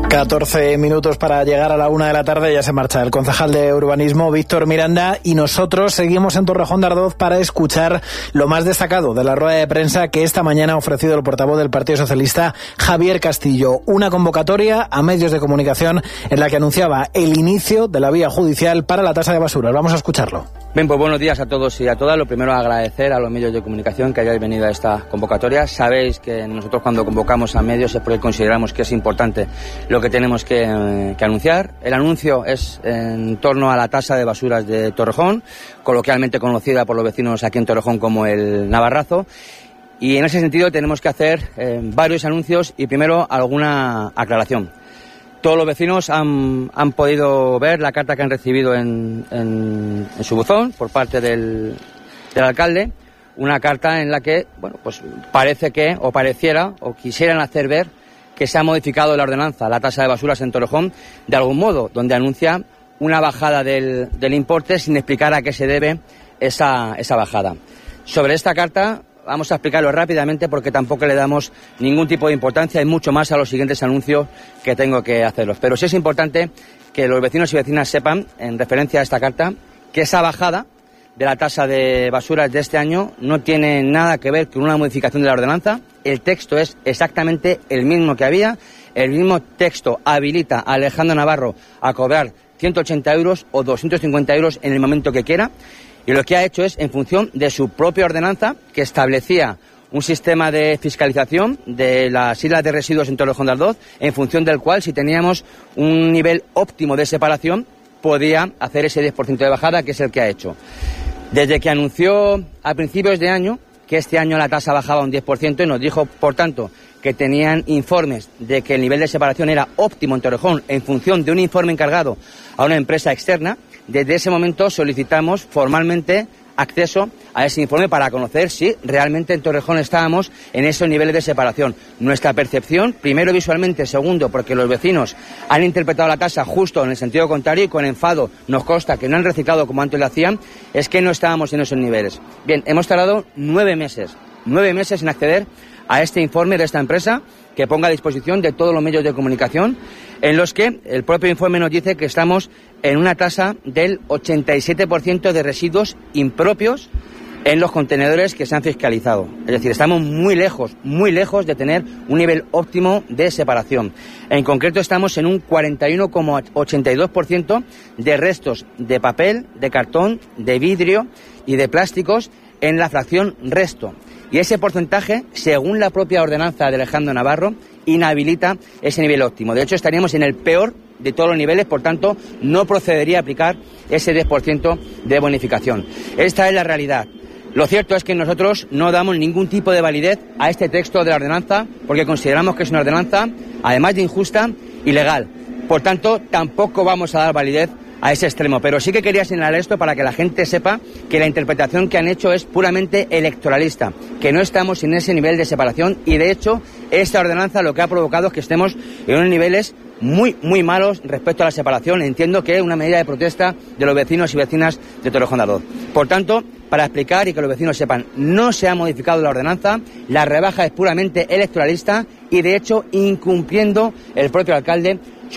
14 minutos para llegar a la 1 de la tarde, ya se marcha el concejal de urbanismo, Víctor Miranda, y nosotros seguimos en Torrejón de Ardoz para escuchar lo más destacado de la rueda de prensa que esta mañana ha ofrecido el portavoz del Partido Socialista, Javier Castillo. Una convocatoria a medios de comunicación en la que anunciaba el inicio de la vía judicial para la tasa de basuras. Vamos a escucharlo. Bien, pues buenos días a todos y a todas. Lo primero, agradecer a los medios de comunicación que hayáis venido a esta convocatoria. Sabéis que nosotros cuando convocamos a medios es porque consideramos que es importante lo que tenemos que anunciar. El anuncio es en torno a la tasa de basuras de Torrejón, coloquialmente conocida por los vecinos aquí en Torrejón como el Navarrazo. Y en ese sentido tenemos que hacer varios anuncios y primero alguna aclaración. Todos los vecinos han podido ver la carta que han recibido en su buzón por parte del alcalde, una carta en la que, bueno, pues parece que, o pareciera, o quisieran hacer ver que se ha modificado la ordenanza, la tasa de basuras en Torrejón, de algún modo, donde anuncia una bajada del importe sin explicar a qué se debe esa bajada. Sobre esta carta vamos a explicarlo rápidamente porque tampoco le damos ningún tipo de importancia y mucho más a los siguientes anuncios que tengo que hacerlos. Pero sí es importante que los vecinos y vecinas sepan, en referencia a esta carta, que esa bajada de la tasa de basuras de este año no tiene nada que ver con una modificación de la ordenanza. El texto es exactamente el mismo que había. El mismo texto habilita a Alejandro Navarro a cobrar 180 euros o 250 euros en el momento que quiera. Y lo que ha hecho es, en función de su propia ordenanza, que establecía un sistema de fiscalización de las islas de residuos en Torrejón de Ardoz, en función del cual, si teníamos un nivel óptimo de separación, podía hacer ese 10% de bajada, que es el que ha hecho. Desde que anunció a principios de año que este año la tasa bajaba un 10% y nos dijo, por tanto, que tenían informes de que el nivel de separación era óptimo en Torrejón en función de un informe encargado a una empresa externa, desde ese momento solicitamos formalmente acceso a ese informe para conocer si realmente en Torrejón estábamos en esos niveles de separación. Nuestra percepción, primero visualmente, segundo porque los vecinos han interpretado la tasa justo en el sentido contrario y con enfado nos consta que no han reciclado como antes lo hacían, es que no estábamos en esos niveles. Bien, hemos tardado 9 meses en acceder a este informe de esta empresa que ponga a disposición de todos los medios de comunicación, en los que el propio informe nos dice que estamos en una tasa del 87% de residuos impropios en los contenedores que se han fiscalizado. Es decir, estamos muy lejos de tener un nivel óptimo de separación. En concreto estamos en un 41,82% de restos de papel, de cartón, de vidrio y de plásticos en la fracción resto. Y ese porcentaje, según la propia ordenanza de Alejandro Navarro, inhabilita ese nivel óptimo. De hecho, estaríamos en el peor de todos los niveles, por tanto, no procedería a aplicar ese 10% de bonificación. Esta es la realidad. Lo cierto es que nosotros no damos ningún tipo de validez a este texto de la ordenanza porque consideramos que es una ordenanza, además de injusta, ilegal. Por tanto, tampoco vamos a dar validez a ese extremo, pero sí que quería señalar esto para que la gente sepa que la interpretación que han hecho es puramente electoralista, que no estamos en ese nivel de separación y de hecho esta ordenanza lo que ha provocado es que estemos en unos niveles muy malos respecto a la separación. Entiendo que es una medida de protesta de los vecinos y vecinas de Torrejón de Ardoz. Por tanto, para explicar y que los vecinos sepan, no se ha modificado la ordenanza, la rebaja es puramente electoralista y de hecho incumpliendo el propio alcalde